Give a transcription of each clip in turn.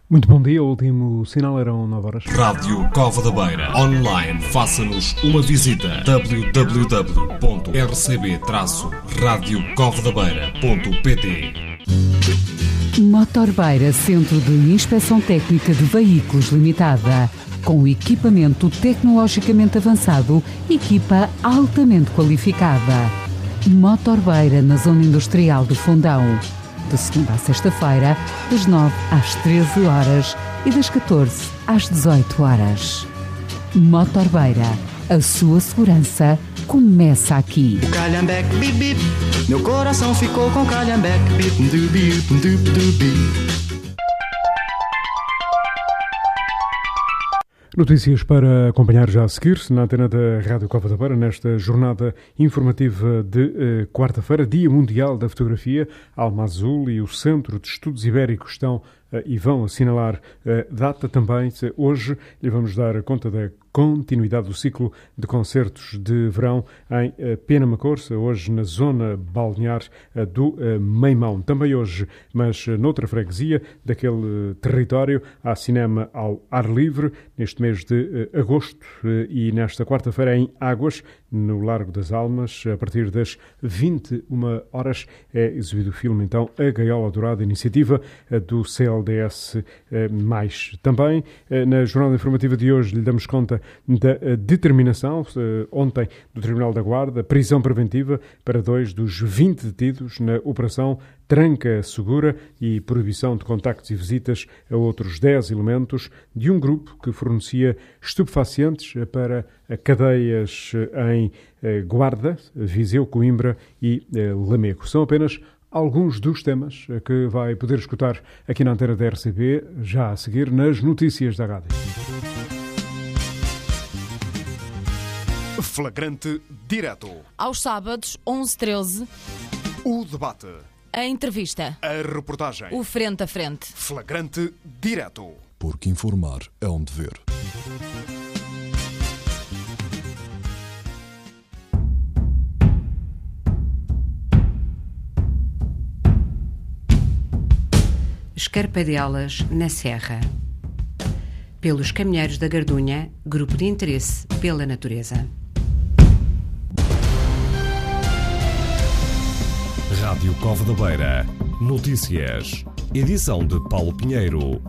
Muito bom dia, o último sinal eram 9 horas. Rádio Cova da Beira. Online, faça-nos uma visita. www.rcb-radiocovadabeira.pt. Motorbeira, Centro de Inspeção Técnica de Veículos Limitada. Com equipamento tecnologicamente avançado, equipa altamente qualificada. Motorbeira, na Zona Industrial do Fundão. De segunda à sexta-feira, das 9 às 13 horas e das 14 às 18 horas. Motorbeira, a sua segurança começa aqui. O calhambeque, bip, bip. Meu coração ficou com calhambeque, bip, du, bip, du, du, bip. Notícias para acompanhar já a seguir na antena da Rádio Cova da Beira nesta jornada informativa de quarta-feira, Dia Mundial da Fotografia. Alma Azul e o Centro de Estudos Ibéricos estão e vão assinalar data também. Hoje lhe vamos dar conta da continuidade do ciclo de concertos de verão em Penamacor, hoje na zona balnear do Meimão. Também hoje, mas noutra freguesia daquele território, há cinema ao ar livre, neste mês de agosto e nesta quarta-feira em Águas, no Largo das Almas, a partir das 21 horas é exibido o filme, então, A Gaiola Dourada, iniciativa do CLDS+. Também, na jornada informativa de hoje, lhe damos conta da determinação, ontem, do Tribunal da Guarda, prisão preventiva para 2 dos 20 detidos na Operação Tranca Segura e proibição de contactos e visitas a outros 10 elementos de um grupo que fornecia estupefacientes para cadeias em Guarda, Viseu, Coimbra e Lamego. São apenas alguns dos temas que vai poder escutar aqui na antena da RCB, já a seguir nas notícias da rádio. Flagrante direto. Aos sábados, 11h13. O debate. A entrevista. A reportagem. O frente a frente. Flagrante direto. Porque informar é um dever. Escarpadelas na Serra. Pelos Caminheiros da Gardunha, Grupo de Interesse pela Natureza. Rádio Cova da Beira. Notícias. Edição de Paulo Pinheiro.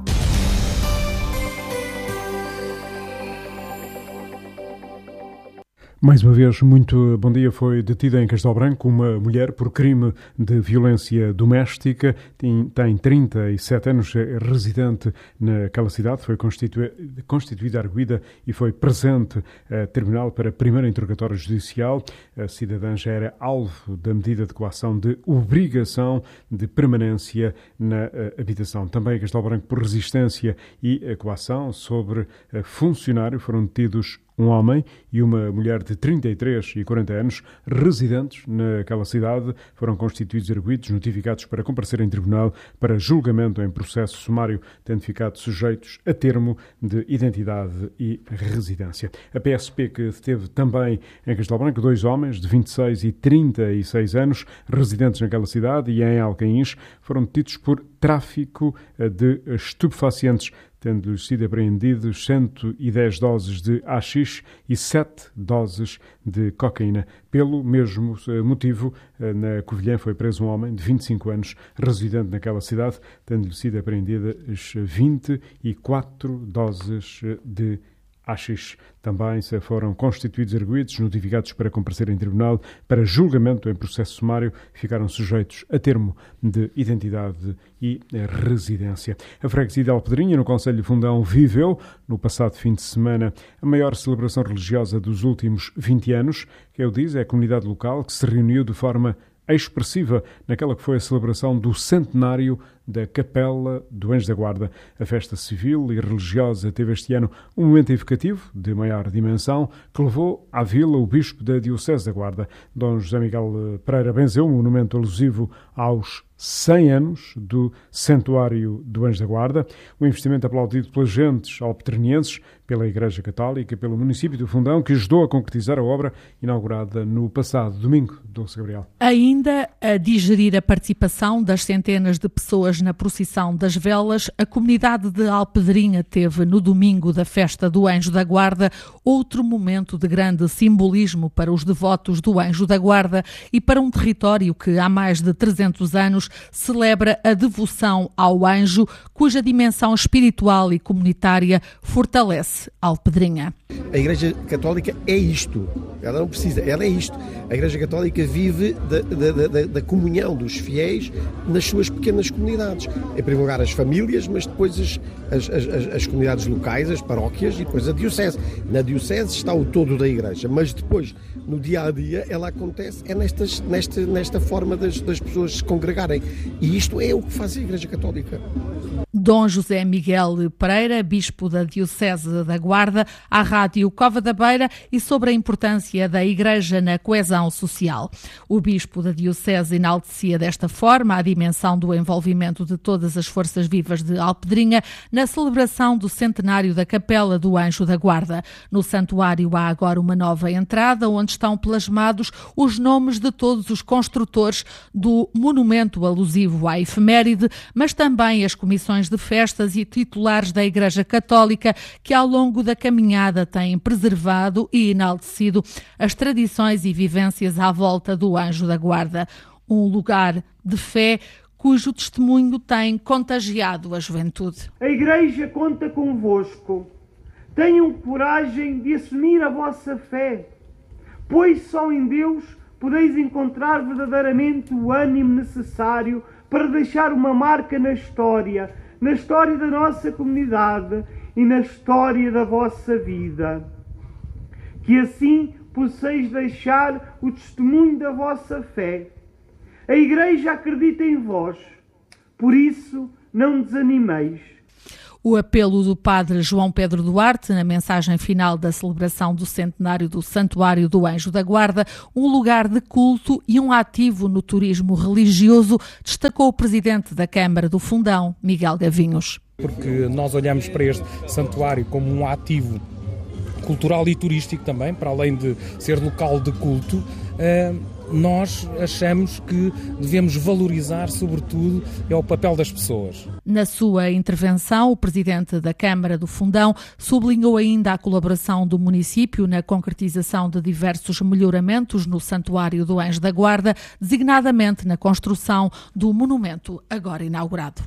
Mais uma vez, muito bom dia. Foi detida em Castelo Branco uma mulher por crime de violência doméstica. Tem 37 anos, é residente naquela cidade. Foi constituída arguida e foi presente a tribunal para primeiro interrogatório judicial. A cidadã já era alvo da medida de coação de obrigação de permanência na habitação. Também em Castelo Branco por resistência e coação sobre funcionário foram detidos um homem e uma mulher de 33 e 40 anos, residentes naquela cidade, foram constituídos arguidos, notificados para comparecer em tribunal para julgamento em processo sumário, tendo ficado sujeitos a termo de identidade e residência. A PSP que deteve também em Castelo Branco 2 homens de 26 e 36 anos, residentes naquela cidade e em Alcaíns, foram detidos por tráfico de estupefacientes, tendo-lhes sido apreendidos 110 doses de haxixe e 7 doses de cocaína. Pelo mesmo motivo, na Covilhã foi preso um homem de 25 anos, residente naquela cidade, tendo-lhe sido apreendidas 24 doses de haxixe. Também se foram constituídos arguidos, notificados para comparecer em tribunal para julgamento em processo sumário, ficaram sujeitos a termo de identidade e residência. A freguesia de Alpedrinha, no concelho de Fundão, viveu, no passado fim de semana, a maior celebração religiosa dos últimos 20 anos, que é a comunidade local que se reuniu de forma expressiva naquela que foi a celebração do centenário da Capela do Anjo da Guarda. A festa civil e religiosa teve este ano um momento evocativo de maior dimensão que levou à vila o bispo da Diocese da Guarda. Dom José Miguel Pereira benzeu um monumento alusivo aos 100 anos do Santuário do Anjo da Guarda, um investimento aplaudido pelas gentes alpetrinienses, pela Igreja Católica e pelo município do Fundão, que ajudou a concretizar a obra inaugurada no passado domingo, Dulce Gabriel. Ainda a digerir a participação das centenas de pessoas na procissão das velas, a comunidade de Alpedrinha teve no domingo da festa do Anjo da Guarda outro momento de grande simbolismo para os devotos do Anjo da Guarda e para um território que há mais de 300 anos celebra a devoção ao anjo, cuja dimensão espiritual e comunitária fortalece Alpedrinha. A Igreja Católica é isto. Ela não precisa, ela é isto. A Igreja Católica vive da comunhão dos fiéis nas suas pequenas comunidades. Em primeiro lugar as famílias, mas depois as comunidades locais, as paróquias e depois a diocese. Na diocese está o todo da Igreja, mas depois, no dia-a-dia, ela acontece nesta forma das pessoas se congregarem. E isto é o que faz a Igreja Católica. Dom José Miguel Pereira, bispo da Diocese da Guarda, à Rádio Cova da Beira e sobre a importância da Igreja na coesão social. O bispo da Diocese enaltecia desta forma a dimensão do envolvimento de todas as forças vivas de Alpedrinha na celebração do centenário da Capela do Anjo da Guarda. No santuário há agora uma nova entrada onde estão plasmados os nomes de todos os construtores do monumento alusivo à efeméride, mas também as comissões de festas e titulares da Igreja Católica que ao longo da caminhada têm preservado e enaltecido as tradições e vivências à volta do Anjo da Guarda. Um lugar de fé cujo testemunho tem contagiado a juventude. A Igreja conta convosco. Tenham coragem de assumir a vossa fé, pois só em Deus podeis encontrar verdadeiramente o ânimo necessário para deixar uma marca na história da nossa comunidade e na história da vossa vida. Que assim posseis deixar o testemunho da vossa fé. A Igreja acredita em vós, por isso não desanimeis. O apelo do padre João Pedro Duarte, na mensagem final da celebração do centenário do Santuário do Anjo da Guarda, um lugar de culto e um ativo no turismo religioso, destacou o presidente da Câmara do Fundão, Miguel Gavinhos. Porque nós olhamos para este santuário como um ativo cultural e turístico também, para além de ser local de culto, nós achamos que devemos valorizar, sobretudo, o papel das pessoas. Na sua intervenção, o presidente da Câmara do Fundão sublinhou ainda a colaboração do município na concretização de diversos melhoramentos no Santuário do Anjo da Guarda, designadamente na construção do monumento agora inaugurado.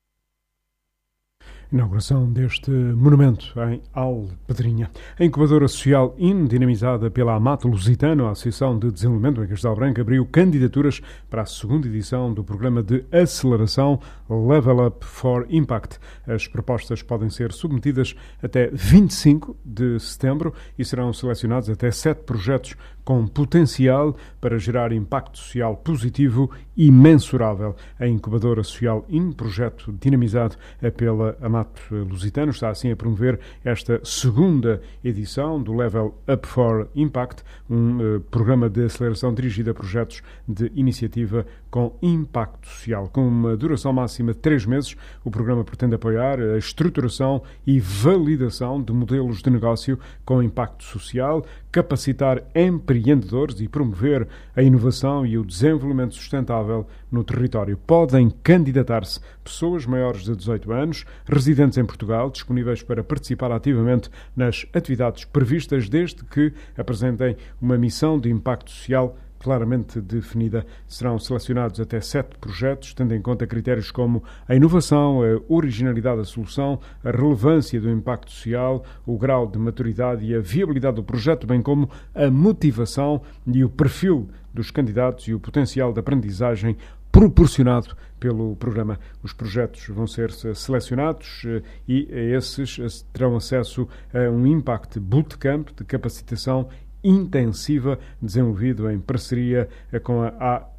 Inauguração deste monumento em Alpedrinha. A incubadora social IN, dinamizada pela Amato Lusitano, a Associação de Desenvolvimento em Castelo Branco, abriu candidaturas para a segunda edição do programa de aceleração Level Up for Impact. As propostas podem ser submetidas até 25 de setembro e serão selecionados até 7 projetos com potencial para gerar impacto social positivo e mensurável. A incubadora social IN, projeto dinamizado pela Amato Lusitano, está assim a promover esta segunda edição do Level Up for Impact, um programa de aceleração dirigido a projetos de iniciativa com impacto social. Com uma duração máxima de 3 meses, o programa pretende apoiar a estruturação e validação de modelos de negócio com impacto social, capacitar empreendedores e promover a inovação e o desenvolvimento sustentável no território. Podem candidatar-se pessoas maiores de 18 anos, residentes em Portugal, disponíveis para participar ativamente nas atividades previstas, desde que apresentem uma missão de impacto social claramente definida. Serão selecionados até 7 projetos, tendo em conta critérios como a inovação, a originalidade da solução, a relevância do impacto social, o grau de maturidade e a viabilidade do projeto, bem como a motivação e o perfil dos candidatos e o potencial de aprendizagem proporcionado pelo programa. Os projetos vão ser selecionados e esses terão acesso a um Impact Bootcamp de capacitação intensiva, desenvolvido em parceria com a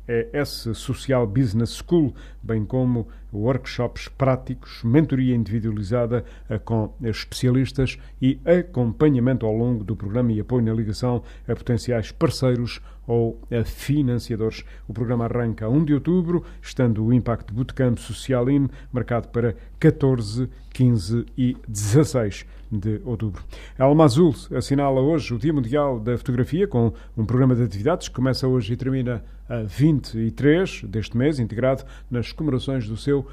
ES Social Business School, bem como workshops práticos, mentoria individualizada com especialistas e acompanhamento ao longo do programa e apoio na ligação a potenciais parceiros ou a financiadores. O programa arranca a 1 de outubro, estando o Impact Bootcamp Social In marcado para 14, 15 e 16 de outubro. A Alma Azul assinala hoje o Dia Mundial da Fotografia com um programa de atividades que começa hoje e termina a 23 deste mês, integrado nas comemorações do seu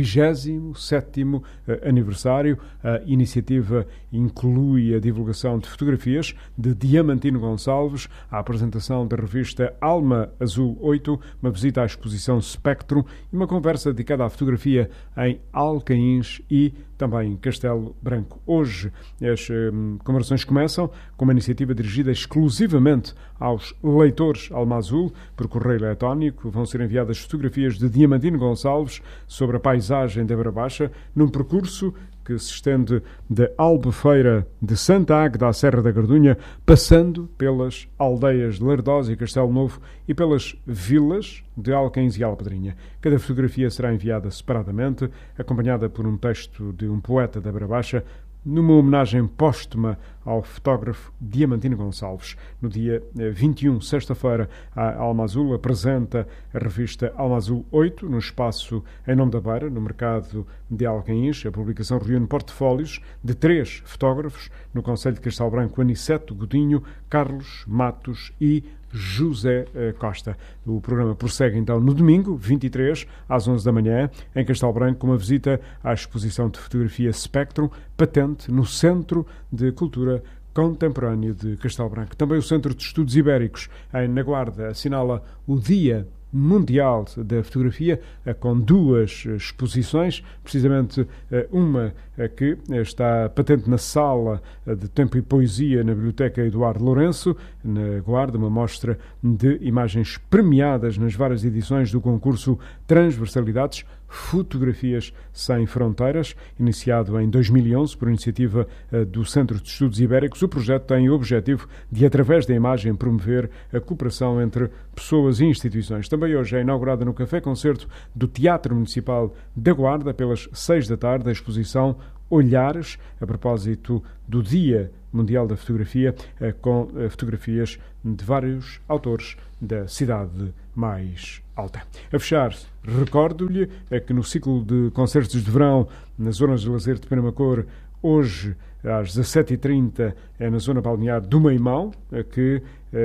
27º aniversário. A iniciativa inclui a divulgação de fotografias de Diamantino Gonçalves, a apresentação da revista Alma Azul 8, uma visita à exposição Spectrum e uma conversa dedicada à fotografia em Alcaíns e também em Castelo Branco. Hoje as comemorações começam com uma iniciativa dirigida exclusivamente aos leitores Alma Azul. Por correio eletrónico vão ser enviadas fotografias de Diamantino Gonçalves sobre a paisagem da Beira Baixa, num percurso que se estende da Albufeira de Santa Águeda à Serra da Gardunha, passando pelas aldeias de Lardosa e Castelo Novo e pelas vilas de Alcaíns e Alpedrinha. Cada fotografia será enviada separadamente, acompanhada por um texto de um poeta da Beira Baixa, numa homenagem póstuma ao fotógrafo Diamantino Gonçalves. No dia 21, sexta-feira, a Alma Azul apresenta a revista Alma Azul 8 no espaço Em Nome da Beira, no mercado de Alcaíns. A publicação reúne portfólios de 3 fotógrafos no concelho de Castelo Branco: Aniceto Godinho, Carlos Matos e José Costa. O programa prossegue então no domingo, 23, às 11 da manhã, em Castelo Branco, com uma visita à exposição de fotografia Spectrum, patente no Centro de Cultura Contemporâneo de Castelo Branco. Também o Centro de Estudos Ibéricos, na Guarda, assinala o Dia Mundial da Fotografia, com 2 exposições, precisamente uma que está patente na Sala de Tempo e Poesia na Biblioteca Eduardo Lourenço, na Guarda, uma mostra de imagens premiadas nas várias edições do concurso Transversalidades, Fotografias Sem Fronteiras, iniciado em 2011 por iniciativa do Centro de Estudos Ibéricos. O projeto tem o objetivo de, através da imagem, promover a cooperação entre pessoas e instituições. Também hoje é inaugurada no Café Concerto do Teatro Municipal da Guarda, pelas 6 da tarde, a exposição Olhares, a propósito do Dia Mundial da Fotografia, com fotografias de vários autores da cidade mais alta. A fechar, recordo-lhe que no ciclo de concertos de verão nas zonas de lazer de Penamacor, hoje às 17h30 é na zona balnear do Meimão que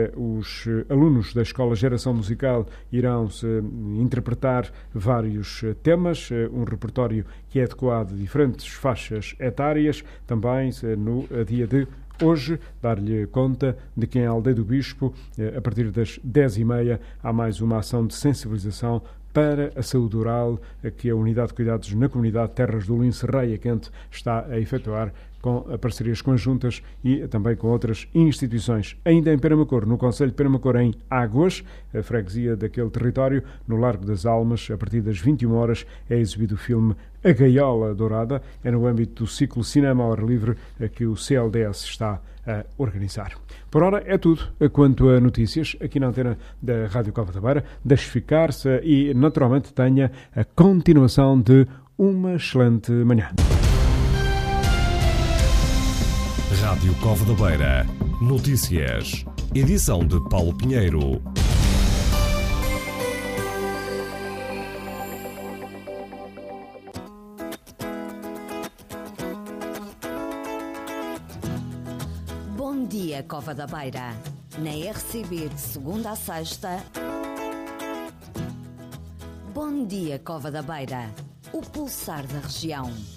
os alunos da Escola Geração Musical irão interpretar vários temas, um repertório que é adequado a diferentes faixas etárias. Também no dia de hoje, dar-lhe conta de que em Aldeia do Bispo, a partir das 10h30, há mais uma ação de sensibilização para a saúde oral que a Unidade de Cuidados na Comunidade Terras do Lince Reia Quente está a efetuar com parcerias conjuntas e também com outras instituições. Ainda em Penamacor, no concelho de Penamacor, em Águas, a freguesia daquele território, no Largo das Almas, a partir das 21h, é exibido o filme A Gaiola Dourada. É no âmbito do ciclo Cinema ao Ar Livre que o CLDS está a organizar. Por ora é tudo quanto a notícias aqui na antena da Rádio Cova da Beira. Deixe ficar-se e naturalmente tenha a continuação de uma excelente manhã. Rádio Cova da Beira. Notícias. Edição de Paulo Pinheiro. Bom dia, Cova da Beira. Na RCB de segunda a sexta. Bom dia, Cova da Beira. O pulsar da região.